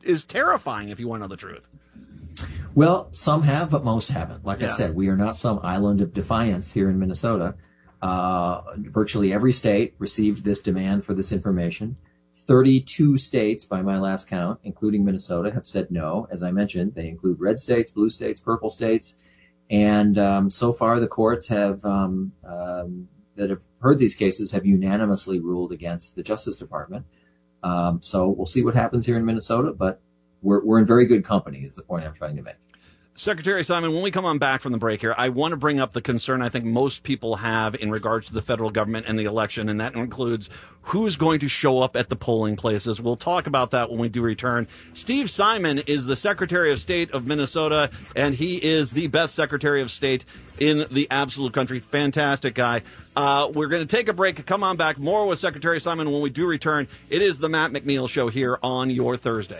is terrifying if you want to know the truth. Well, some have, but most haven't. Like I said, we are not some island of defiance here in Minnesota. Virtually every state received this demand for this information. 32 states, by my last count, including Minnesota, have said no. As I mentioned, they include red states, blue states, purple states. And so far, the courts have that have heard these cases have unanimously ruled against the Justice Department. So we'll see what happens here in Minnesota, but we're in very good company is the point I'm trying to make. Secretary Simon, when we come on back from the break here, I want to bring up the concern I think most people have in regards to the federal government and the election, and that includes who's going to show up at the polling places. We'll talk about that when we do return. Steve Simon is the Secretary of State of Minnesota, and he is the best Secretary of State in the absolute country. Fantastic guy. We're going to take a break. Come on back. More with Secretary Simon when we do return. It is the Matt McNeil Show here on your Thursday.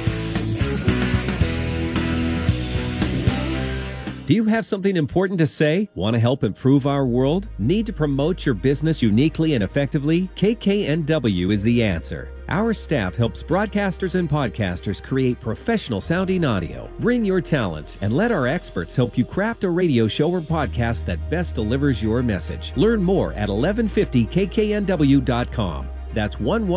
Do you have something important to say? Want to help improve our world? Need to promote your business uniquely and effectively? KKNW is the answer. Our staff helps broadcasters and podcasters create professional sounding audio. Bring your talent and let our experts help you craft a radio show or podcast that best delivers your message. Learn more at 1150kknw.com. That's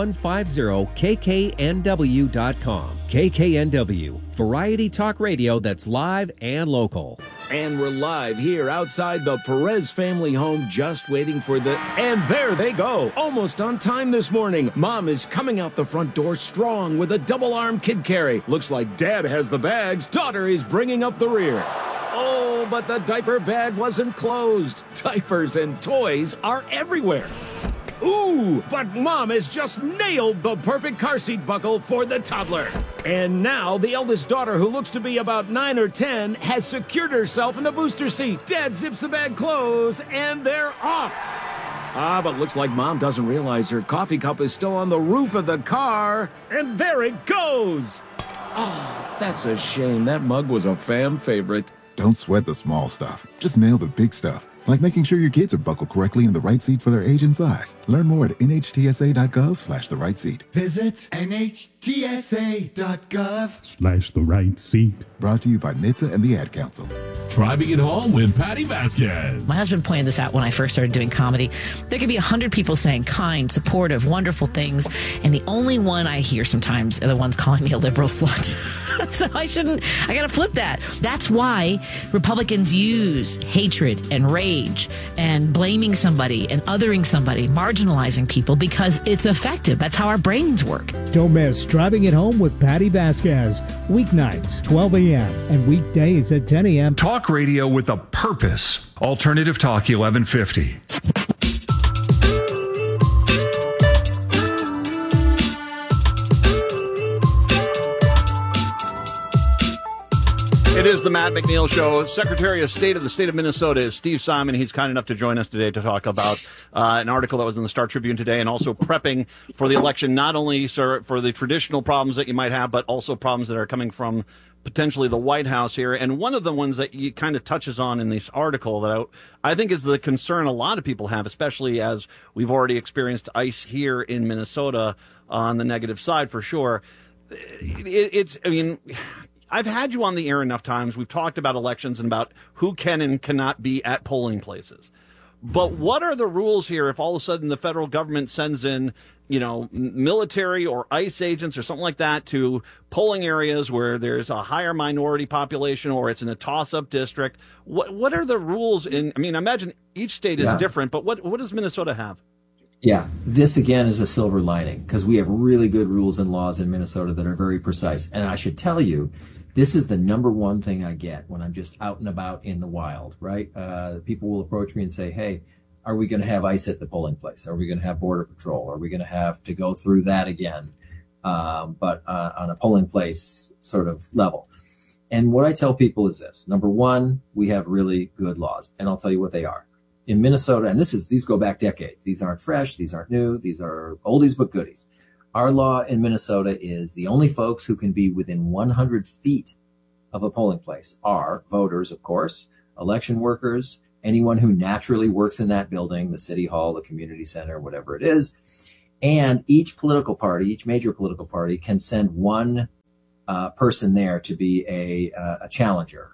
1150kknw.com. KKNW, variety talk radio that's live and local. And we're live here outside the Perez family home, just waiting for the... And there they go, almost on time this morning. Mom is coming out the front door strong with a double-arm kid carry. Looks like Dad has the bags. Daughter is bringing up the rear. Oh, but the diaper bag wasn't closed. Diapers and toys are everywhere. Ooh, but Mom has just nailed the perfect car seat buckle for the toddler. And now the eldest daughter, who looks to be about 9 or 10, has secured herself in the booster seat. Dad zips the bag closed, and they're off. But looks like Mom doesn't realize her coffee cup is still on the roof of the car. And there it goes. Oh, that's a shame. That mug was a fam favorite. Don't sweat the small stuff. Just nail the big stuff. Like making sure your kids are buckled correctly in the right seat for their age and size. Learn more at nhtsa.gov/the right seat. Visit nhtsa.gov/the right seat. Brought to you by NHTSA and the Ad Council. Try being at home with Patty Vasquez. My husband pointed this out when I first started doing comedy. There could be 100 people saying kind, supportive, wonderful things, and the only one I hear sometimes are the ones calling me a liberal slut. So I got to flip that. That's why Republicans use hatred and rage and blaming somebody and othering somebody, marginalizing people, because it's effective. That's how our brains work. Don't miss Driving It Home with Patty Vasquez. Weeknights, 12 a.m. and weekdays at 10 a.m. Talk radio with a purpose. Alternative Talk 1150. It is the Matt McNeil Show. Secretary of State of the state of Minnesota is Steve Simon. He's kind enough to join us today to talk about an article that was in the Star Tribune today, and also prepping for the election, not only for the traditional problems that you might have, but also problems that are coming from potentially the White House here. And one of the ones that he kind of touches on in this article that I think is the concern a lot of people have, especially as we've already experienced ICE here in Minnesota on the negative side for sure. I've had you on the air enough times. We've talked about elections and about who can and cannot be at polling places. But what are the rules here if all of a sudden the federal government sends in, military or ICE agents or something like that to polling areas where there's a higher minority population or it's in a toss-up district? What are the rules I imagine each state is different, but what does Minnesota have? Yeah, this again is a silver lining because we have really good rules and laws in Minnesota that are very precise. And I should tell you, this is the number one thing I get when I'm just out and about in the wild, right? People will approach me and say, hey, are we going to have ICE at the polling place? Are we going to have Border Patrol? Are we going to have to go through that again? But on a polling place sort of level. And what I tell people is this. Number one, we have really good laws, and I'll tell you what they are. In Minnesota, and these go back decades. These aren't fresh. These aren't new. These are oldies but goodies. Our law in Minnesota is the only folks who can be within 100 feet of a polling place are voters, of course, election workers, anyone who naturally works in that building, the city hall, the community center, whatever it is. And each major political party can send one person there to be a challenger,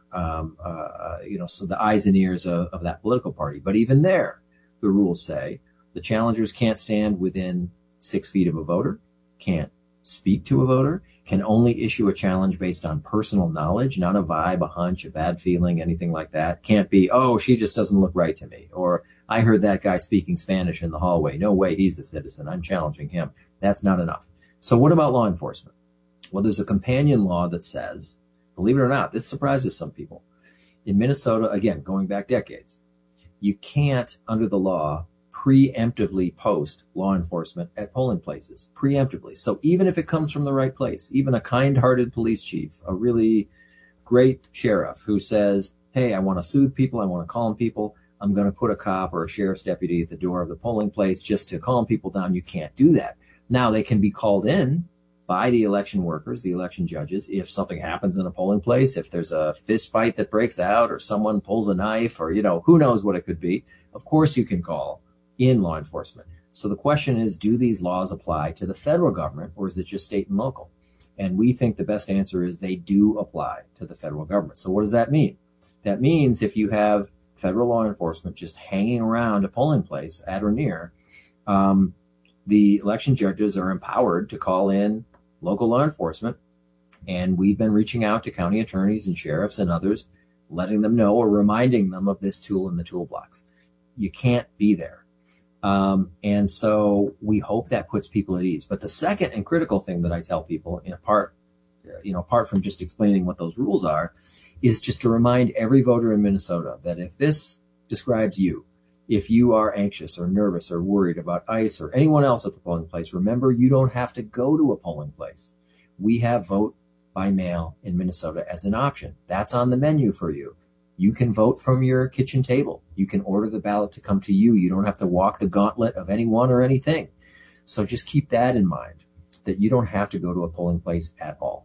so the eyes and ears of that political party. But even there, the rules say the challengers can't stand within 6 feet of a voter, can't speak to a voter, can only issue a challenge based on personal knowledge, not a vibe, a hunch, a bad feeling, anything like that. Can't be, oh, she just doesn't look right to me. Or I heard that guy speaking Spanish in the hallway. No way, he's a citizen. I'm challenging him. That's not enough. So what about law enforcement? Well, there's a companion law that says, believe it or not, this surprises some people. In Minnesota, again, going back decades, you can't, under the law, preemptively post law enforcement at polling places. Preemptively. So even if it comes from the right place, even a kind-hearted police chief, a really great sheriff who says, hey, I want to soothe people, I want to calm people, I'm going to put a cop or a sheriff's deputy at the door of the polling place just to calm people down. You can't do that. Now, they can be called in by the election workers, the election judges, if something happens in a polling place, if there's a fist fight that breaks out or someone pulls a knife or, who knows what it could be. Of course you can call in law enforcement. So the question is, do these laws apply to the federal government or is it just state and local? And we think the best answer is they do apply to the federal government. So what does that mean? That means if you have federal law enforcement just hanging around a polling place at or near, the election judges are empowered to call in local law enforcement. And we've been reaching out to county attorneys and sheriffs and others, letting them know or reminding them of this tool in the toolbox. You can't be there. And so we hope that puts people at ease. But the second and critical thing that I tell people, apart from just explaining what those rules are, is just to remind every voter in Minnesota that if this describes you, if you are anxious or nervous or worried about ICE or anyone else at the polling place, remember you don't have to go to a polling place. We have vote by mail in Minnesota as an option. That's on the menu for you. You can vote from your kitchen table. You can order the ballot to come to you. You don't have to walk the gauntlet of anyone or anything. So just keep that in mind, that you don't have to go to a polling place at all.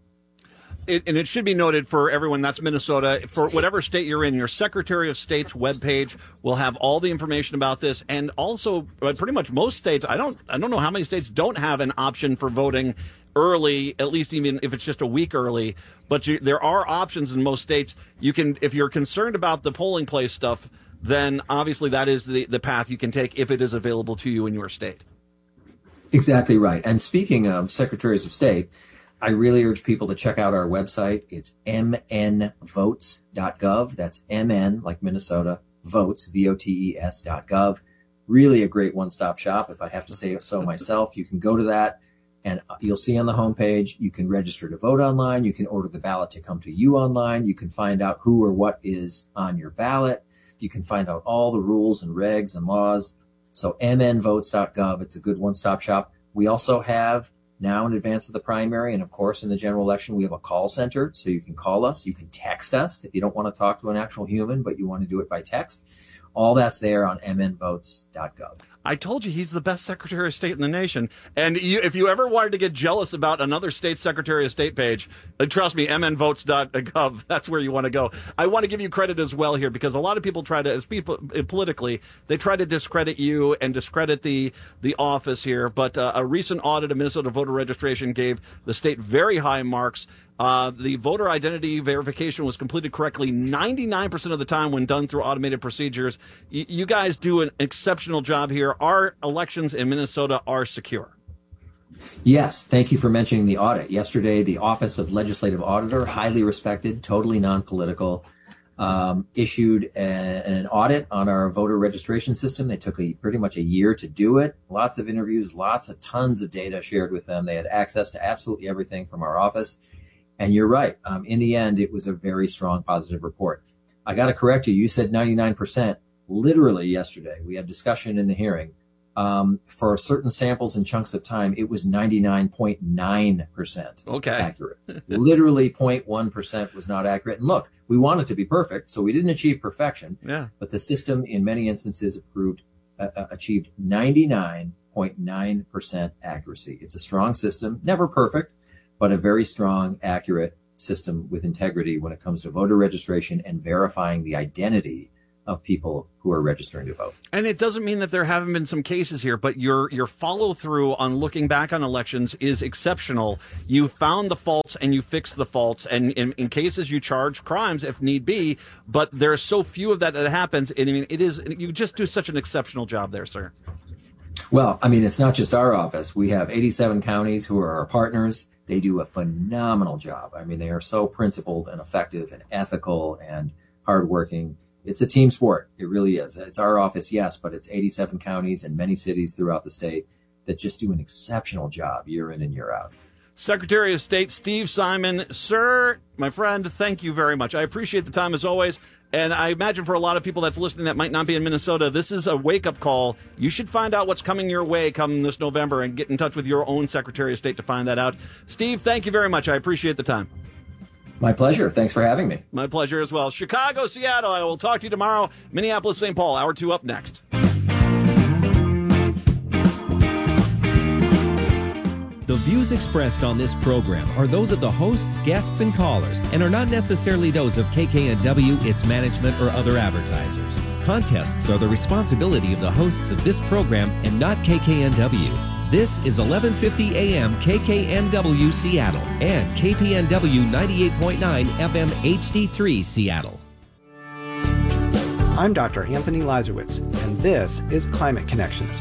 And it should be noted for everyone, that's Minnesota. For whatever state you're in, your Secretary of State's webpage will have all the information about this. And also, pretty much most states, I don't know how many states don't have an option for voting early, at least even if it's just a week early. But there are options in most states. You can, if you're concerned about the polling place stuff, then obviously that is the path you can take if it is available to you in your state. Exactly right. And speaking of secretaries of state, I really urge people to check out our website. It's mnvotes.gov. That's MN, like Minnesota, votes, VOTES.gov. Really a great one-stop shop, if I have to say so myself. You can go to that, and you'll see on the homepage, you can register to vote online. You can order the ballot to come to you online. You can find out who or what is on your ballot. You can find out all the rules and regs and laws. So mnvotes.gov, it's a good one-stop shop. We also have, now in advance of the primary, and of course in the general election, we have a call center. So you can call us, you can text us if you don't want to talk to an actual human, but you want to do it by text. All that's there on mnvotes.gov. I told you he's the best Secretary of State in the nation. And if you ever wanted to get jealous about another state Secretary of State page, trust me, mnvotes.gov, that's where you want to go. I want to give you credit as well here, because a lot of people try to, as people politically, they try to discredit you and discredit the office here. But a recent audit of Minnesota voter registration gave the state very high marks. The voter identity verification was completed correctly 99% of the time when done through automated procedures. You guys do an exceptional job here. Our elections in Minnesota are secure. Yes, thank you for mentioning the audit. Yesterday, the Office of Legislative Auditor, highly respected, totally non-political, issued an audit on our voter registration system. They took pretty much a year to do it. Lots of interviews, tons of data shared with them. They had access to absolutely everything from our office. And you're right. In the end, it was a very strong positive report. I got to correct you. You said 99%. Literally yesterday, we had discussion in the hearing. For certain samples and chunks of time, it was 99.9% accurate. Literally 0.1% was not accurate. And look, we want it to be perfect, so we didn't achieve perfection. Yeah. But the system, in many instances, achieved 99.9% accuracy. It's a strong system, never perfect, but a very strong, accurate system with integrity when it comes to voter registration and verifying the identity of people who are registering to vote. And it doesn't mean that there haven't been some cases here, but your follow through on looking back on elections is exceptional. You found the faults and you fixed the faults, and in cases you charge crimes if need be. But there's so few of that happens. And I mean, you just do such an exceptional job there, sir. Well, I mean, it's not just our office. We have 87 counties who are our partners. They do a phenomenal job. I mean, they are so principled and effective and ethical and hardworking. It's a team sport. It really is. It's our office, yes, but it's 87 counties and many cities throughout the state that just do an exceptional job year in and year out. Secretary of State Steve Simon, sir, my friend, thank you very much. I appreciate the time as always. And I imagine for a lot of people that's listening that might not be in Minnesota, this is a wake-up call. You should find out what's coming your way come this November and get in touch with your own Secretary of State to find that out. Steve, thank you very much. I appreciate the time. My pleasure. Thanks for having me. My pleasure as well. Chicago, Seattle. I will talk to you tomorrow. Minneapolis, St. Paul. Hour 2 up next. The views expressed on this program are those of the hosts, guests, and callers, and are not necessarily those of KKNW, its management, or other advertisers. Contests are the responsibility of the hosts of this program and not KKNW. This is 1150 AM KKNW Seattle and KPNW 98.9 FM HD3 Seattle. I'm Dr. Anthony Lazarowitz, and this is Climate Connections.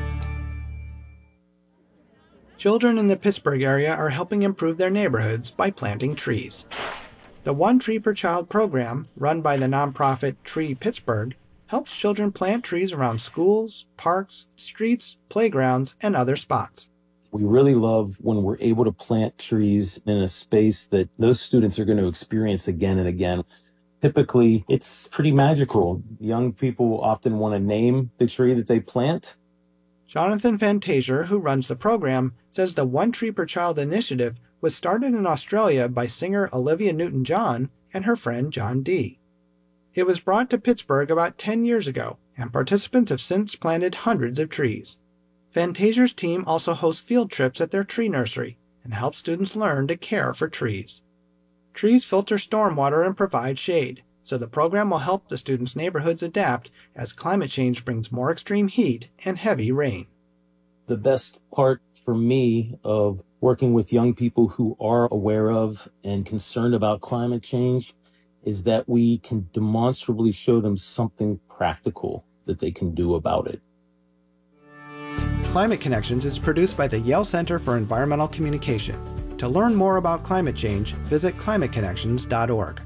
Children in the Pittsburgh area are helping improve their neighborhoods by planting trees. The One Tree Per Child program, run by the nonprofit Tree Pittsburgh, helps children plant trees around schools, parks, streets, playgrounds, and other spots. We really love when we're able to plant trees in a space that those students are going to experience again and again. Typically, it's pretty magical. Young people often want to name the tree that they plant. Jonathan Fantasia, who runs the program, says the One Tree Per Child initiative was started in Australia by singer Olivia Newton-John and her friend John Dee. It was brought to Pittsburgh about 10 years ago, and participants have since planted hundreds of trees. Fantasia's team also hosts field trips at their tree nursery and helps students learn to care for trees. Trees filter stormwater and provide shade, so the program will help the students' neighborhoods adapt as climate change brings more extreme heat and heavy rain. The best part for me of working with young people who are aware of and concerned about climate change is that we can demonstrably show them something practical that they can do about it. Climate Connections is produced by the Yale Center for Environmental Communication. To learn more about climate change, visit climateconnections.org.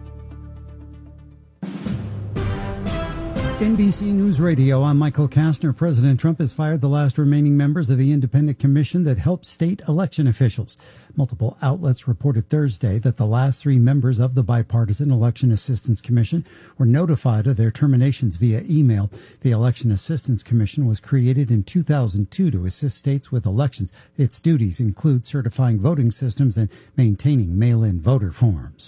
NBC News Radio, I'm Michael Kastner. President Trump has fired the last remaining members of the independent commission that helped state election officials. Multiple outlets reported Thursday that the last 3 members of the Bipartisan Election Assistance Commission were notified of their terminations via email. The Election Assistance Commission was created in 2002 to assist states with elections. Its duties include certifying voting systems and maintaining mail-in voter forms.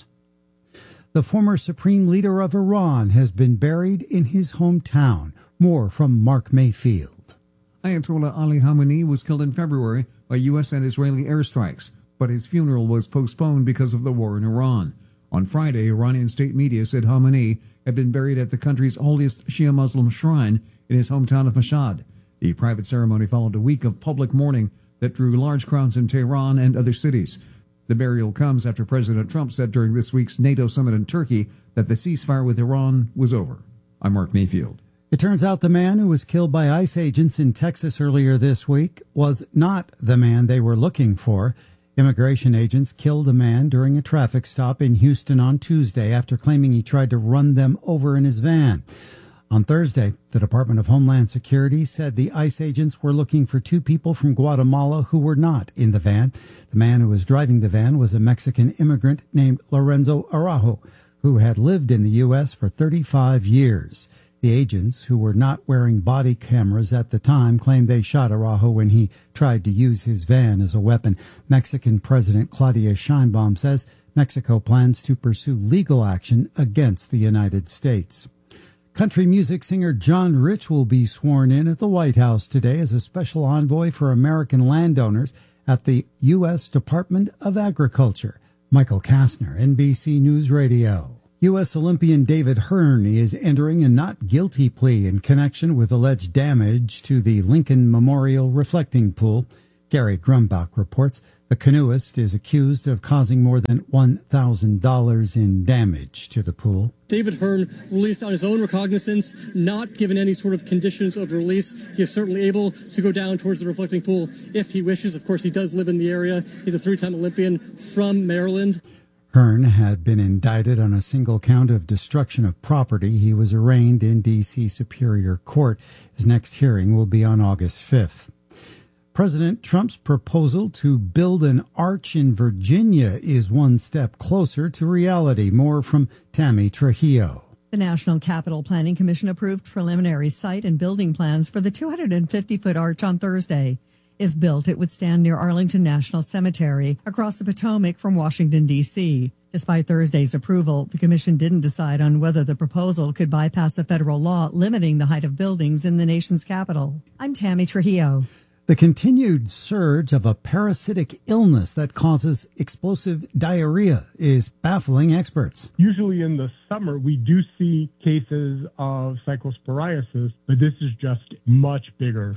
The former supreme leader of Iran has been buried in his hometown. More from Mark Mayfield. Ayatollah Ali Khamenei was killed in February by U.S. and Israeli airstrikes, but his funeral was postponed because of the war in Iran. On Friday, Iranian state media said Khamenei had been buried at the country's holiest Shia Muslim shrine in his hometown of Mashhad. The private ceremony followed a week of public mourning that drew large crowds in Tehran and other cities. The burial comes after President Trump said during this week's NATO summit in Turkey that the ceasefire with Iran was over. I'm Mark Mayfield. It turns out the man who was killed by ICE agents in Texas earlier this week was not the man they were looking for. Immigration agents killed a man during a traffic stop in Houston on Tuesday after claiming he tried to run them over in his van. On Thursday, the Department of Homeland Security said the ICE agents were looking for 2 people from Guatemala who were not in the van. The man who was driving the van was a Mexican immigrant named Lorenzo Araujo, who had lived in the U.S. for 35 years. The agents, who were not wearing body cameras at the time, claimed they shot Araujo when he tried to use his van as a weapon. Mexican President Claudia Sheinbaum says Mexico plans to pursue legal action against the United States. Country music singer John Rich will be sworn in at the White House today as a special envoy for American landowners at the U.S. Department of Agriculture. Michael Kastner, NBC News Radio. U.S. Olympian David Hearn is entering a not guilty plea in connection with alleged damage to the Lincoln Memorial reflecting pool. Gary Grumbach reports the canoeist is accused of causing more than $1,000 in damage to the pool. David Hearn released on his own recognizance, not given any sort of conditions of release. He is certainly able to go down towards the reflecting pool if he wishes. Of course, he does live in the area. He's a three-time Olympian from Maryland. Hearn had been indicted on a single count of destruction of property. He was arraigned in D.C. Superior Court. His next hearing will be on August 5th. President Trump's proposal to build an arch in Virginia is one step closer to reality. More from Tammy Trujillo. The National Capital Planning Commission approved preliminary site and building plans for the 250-foot arch on Thursday. If built, it would stand near Arlington National Cemetery, across the Potomac from Washington, D.C. Despite Thursday's approval, the commission didn't decide on whether the proposal could bypass a federal law limiting the height of buildings in the nation's capital. I'm Tammy Trujillo. The continued surge of a parasitic illness that causes explosive diarrhea is baffling experts. Usually in the summer, we do see cases of cyclosporiasis, but this is just much bigger.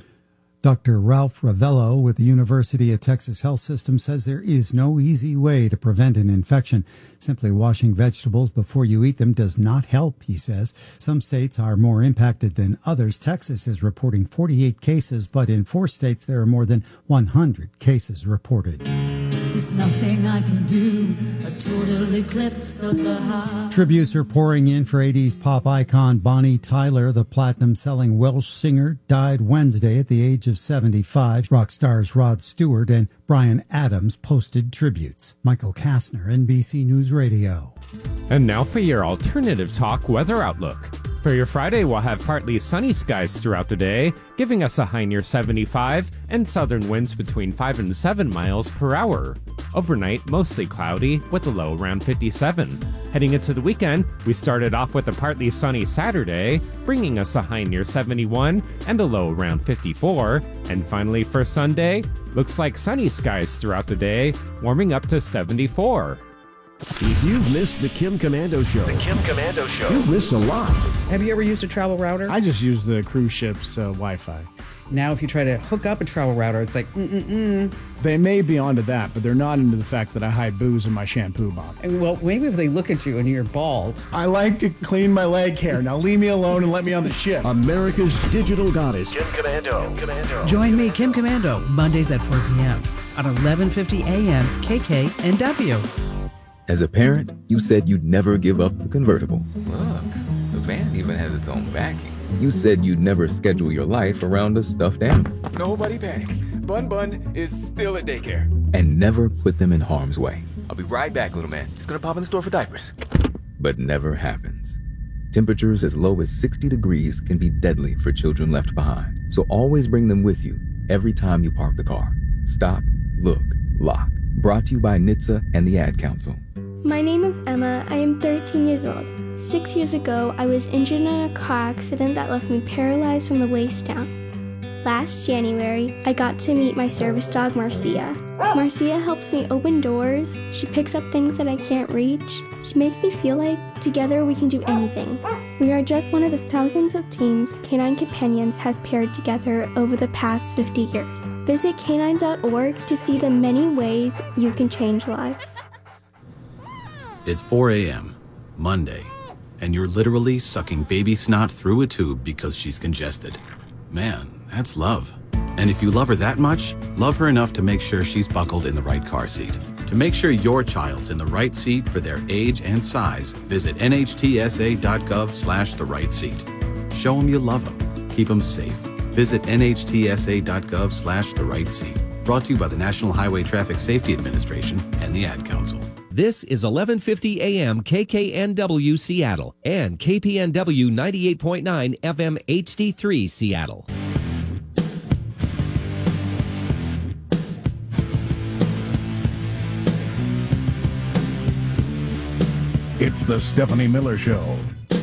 Dr. Ralph Ravello with the University of Texas Health System says there is no easy way to prevent an infection. Simply washing vegetables before you eat them does not help, he says. Some states are more impacted than others. Texas is reporting 48 cases, but in 4 states there are more than 100 cases reported. There's nothing I can do, a total eclipse of the heart. Tributes are pouring in for 80s pop icon Bonnie Tyler. The platinum-selling Welsh singer died Wednesday at the age of 75. Rock stars Rod Stewart and Bryan Adams posted tributes. Michael Kastner, NBC News Radio. And now for your alternative talk weather outlook. For your Friday, we'll have partly sunny skies throughout the day, giving us a high near 75 and southern winds between 5 and 7 miles per hour. Overnight, mostly cloudy with a low around 57. Heading into the weekend, we started off with a partly sunny Saturday, bringing us a high near 71 and a low around 54. And finally for Sunday, looks like sunny skies throughout the day, warming up to 74. If you've missed the Kim Komando Show, you've missed a lot. Have you ever used a travel router? I just use the cruise ship's Wi-Fi. Now, if you try to hook up a travel router, it's like, They may be onto that, but they're not into the fact that I hide booze in my shampoo bottle. Well, maybe if they look at you and you're bald. I like to clean my leg hair. Now leave me alone and let me on the ship. America's digital goddess. Kim Komando. Join me, Kim Komando, Mondays at 4 p.m. on 1150 a.m. KKNW. As a parent, you said you'd never give up the convertible. Look, the van even has its own backing. You said you'd never schedule your life around a stuffed animal. Nobody panic. Bun is still at daycare. And never put them in harm's way. I'll be right back, little man. Just gonna pop in the store for diapers. But never happens. Temperatures as low as 60 degrees can be deadly for children left behind. So always bring them with you every time you park the car. Stop, look, lock. Brought to you by NHTSA and the Ad Council. My name is Emma. I am 13 years old. 6 years ago, I was injured in a car accident that left me paralyzed from the waist down. Last January, I got to meet my service dog, Marcia. Marcia helps me open doors. She picks up things that I can't reach. She makes me feel like together we can do anything. We are just one of the thousands of teams Canine Companions has paired together over the past 50 years. Visit canine.org to see the many ways you can change lives. It's 4 a.m., Monday, and you're literally sucking baby snot through a tube because she's congested. Man, that's love. And if you love her that much, love her enough to make sure she's buckled in the right car seat. To make sure your child's in the right seat for their age and size, visit nhtsa.gov/the right seat. Show them you love them. Keep them safe. Visit nhtsa.gov/the right seat. Brought to you by the National Highway Traffic Safety Administration and the Ad Council. This is 1150 AM KKNW Seattle and KPNW 98.9 FM HD3 Seattle. It's the Stephanie Miller Show.